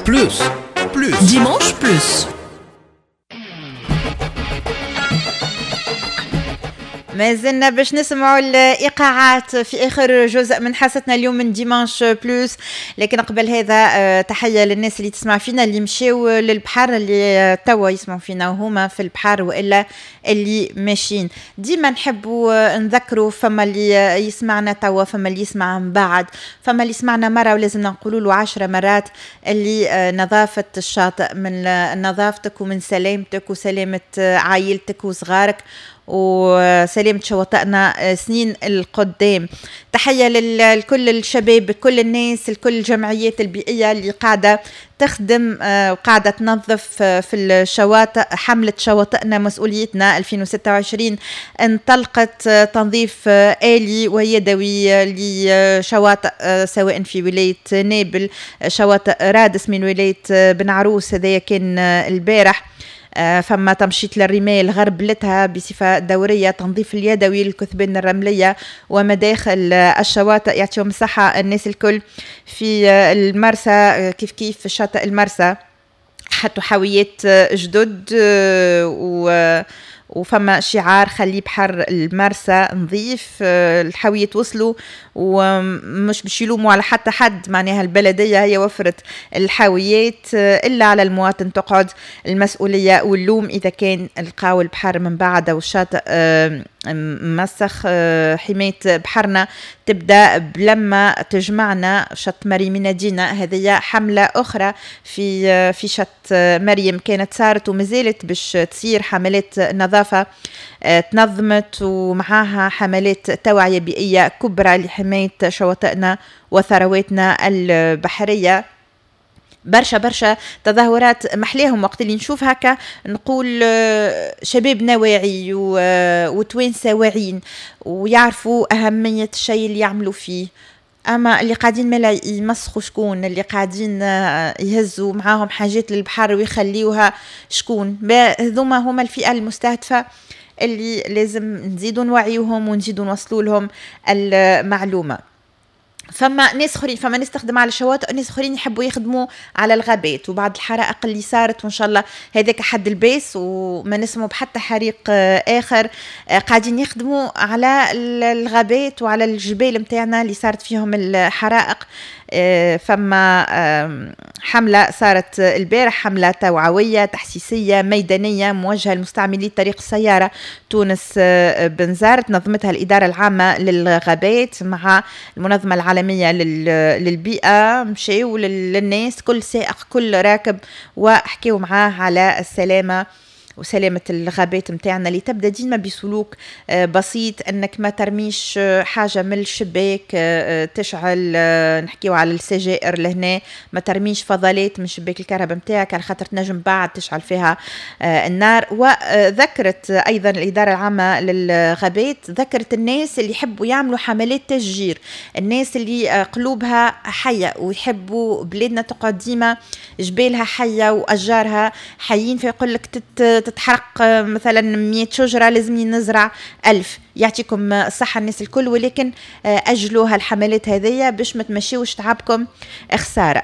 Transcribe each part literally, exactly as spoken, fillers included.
Plus. Plus. Dimanche Plus. ما زلنا باش نسمعوا الإيقاعات في آخر جزء من حصتنا اليوم من ديمانش بلوس. لكن قبل هذا تحية للناس اللي تسمع فينا اللي مشيوا للبحر، اللي توا يسمعوا فينا وهما في البحر وإلا اللي ماشيين. ديما نحبوا نذكروا فما اللي يسمعنا توا، فما اللي يسمع من بعد، فما اللي يسمعنا مرة ولازمنا نقولوا له عشرة مرات اللي نظافة الشاطئ من نظافتك ومن سلامتك وسلامة عائلتك وصغارك وسلامة شواطئنا سنين القدام. تحية لكل الشباب، كل الناس، لكل الجمعيات البيئية اللي قاعدة تخدم وقاعدة تنظف في الشواطئ. حملة شواطئنا مسؤوليتنا ألفين وستة وعشرين انطلقت تنظيف آلي ويدوي لشواطئ سواء في ولاية نابل، شواطئ رادس من ولاية بن عروس، هذا كان البارح. فما تمشيط للرماية الغربلتها بصفة دورية، تنظيف اليدوي للكثبان الرملية ومداخل الشواطئ. يعطيهم الصحة الناس الكل في المرسى، كيف كيف في شاطئ المرسى حطوا حاويات جدد و وفما شعار خلي بحر المرسى نظيف. الحاوية وصلوا ومش بيشيلوموا على حتى حد، معناها البلدية هي وفرت الحاويات، إلا على المواطن تقعد المسؤولية واللوم إذا كان لقاو البحر من بعد والشاطئ مسخ. حماية بحرنا تبدأ لما تجمعنا شط مريم نادينا، هذه حملة أخرى في في شط مريم كانت صارت ومازالت باش تصير حملات نظافة تنظمت، ومعها حملات توعية بيئية كبرى لحماية شواطئنا وثرواتنا البحرية. برشا برشا تظاهرات محليهم وقت اللي نشوف هكا نقول شبابنا واعي وتوانسة واعيين ويعرفوا أهمية الشيء اللي يعملوا فيه. أما اللي قاعدين ملا يمسخوا شكون، اللي قاعدين يهزوا معاهم حاجات للبحر ويخليوها شكون، هذوما هما الفئة المستهدفة اللي لازم نزيدوا نوعيوهم ونزيدوا نوصلوا لهم المعلومة. فما ناس اخرين، فما ناس تخدم على الشواطئ، ناس اخرين يحبوا يخدموا على الغابات. وبعد الحرائق اللي صارت وان شاء الله هذاك حد الباس وما نسمو بحتى حريق اخر، قاعدين يخدموا على الغابات وعلى الجبال متاعنا اللي صارت فيهم الحرائق. فما حملة صارت البارح، حملة توعوية تحسيسية ميدانية موجهة لمستعملي طريق السيارة تونس بنزار، نظمتها الإدارة العامة للغابات مع المنظمة العالمية للبيئة. مشيوا للناس كل سائق كل راكب وحكيوا معاه على السلامة وسلامة الغابات متاعنا اللي تبدأ ديما بسلوك بسيط، أنك ما ترميش حاجة من الشباك تشعل، نحكيو على السجائر لهنا، ما ترميش فضلات من شباك الكهرباء متاعك على خاطر تنجم بعد تشعل فيها النار. وذكرت أيضا الإدارة العامة للغابات، ذكرت الناس اللي يحبوا يعملوا حملات تشجير، الناس اللي قلوبها حية ويحبوا بلادنا تقعد ديما جبالها حية وأشجارها حيين، فيقول لك تتحرق مثلا مية شجرة لازم نزرع ألف. يعطيكم الصحة الناس الكل، ولكن أجلوا هالحملات هذية باش ما تمشيوش تعبكم خسارة.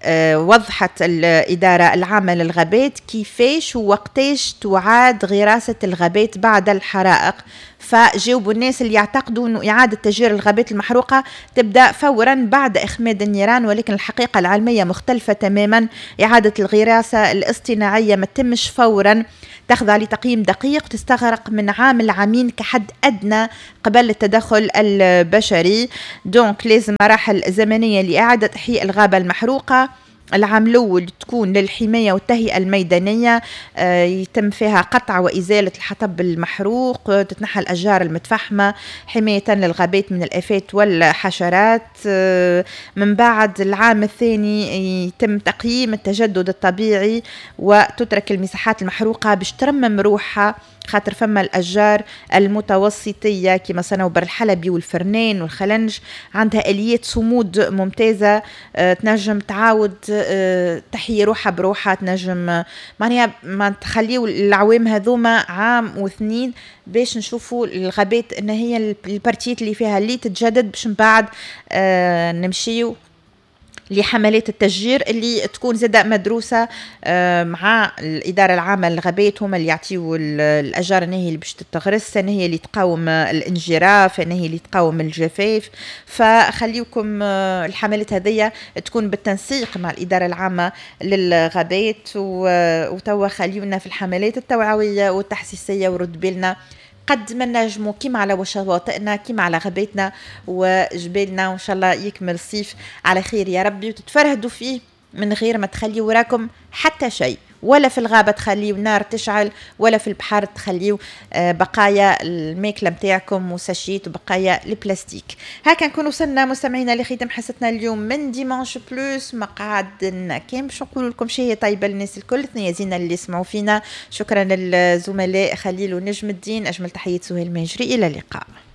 وضحت الإدارة العامة للغابات كيفاش ووقتاش تعاد غراسة الغابات بعد الحرائق. فجاوبوا الناس اللي يعتقدوا أنه إعادة تشجير الغابات المحروقة تبدأ فورا بعد إخماد النيران، ولكن الحقيقة العلمية مختلفة تماما. إعادة الغراسة الاصطناعية ما تمش فورا، تخضع لتقييم دقيق، تستغرق من عام لعامين كحد أدنى قبل التدخل البشري. دونك لازم مراحل زمنية لإعادة إحياء الغابة المحروقة. العام الأول تكون للحماية والتهيئة الميدانية، آه يتم فيها قطع وإزالة الحطب المحروق، تتنحى الأشجار المتفحمة حماية للغابات من الآفات والحشرات. آه من بعد العام الثاني يتم تقييم التجدد الطبيعي وتترك المساحات المحروقة باش ترمم روحها، خاطر فما الأشجار المتوسطية كما صنوبر الحلبي والفرنان والخلنج عندها آليات صمود ممتازة، آه تنجم تعاود آه تحيي روحها بروحها، تنجم معناها ما تخليوا العوام هذوما عام واثنين باش نشوفوا الغابات ان هي البارتيات اللي فيها اللي تتجدد باش من بعد آه نمشيو لحملات التشجير اللي تكون زاده مدروسه مع الاداره العامه للغابات، هما اللي يعطيو الاشجار، ان هي اللي باش تتغرس، ان هي اللي تقاوم الانجراف، ان هي اللي تقاوم الجفاف. فخليوكم الحملات هذه تكون بالتنسيق مع الاداره العامه للغابات، وتوا خليونا في الحملات التوعويه والتحسيسيه ورد بالنا قد ما نجمو كيما على شواطئنا كيما على غاباتنا وجبالنا، وان شاء الله يكمل الصيف على خير يا ربي، وتتفرهدوا فيه من غير ما تخليوا وراكم حتى شيء، ولا في الغابة تخليوا نار تشعل، ولا في البحر تخليوا بقايا الماكلة متاعكم وساشيت وبقايا البلاستيك. هكا نكون وصلنا مستمعينا لختام حصتنا اليوم من ديمانش بلوس. مقعدنا كان باش نقول لكم شيء طيبة للناس الكل، ثنيا زينة اللي يسمعوا فينا. شكرا للزملاء خليل ونجم الدين، أجمل تحية سهيل ماجري، إلى اللقاء.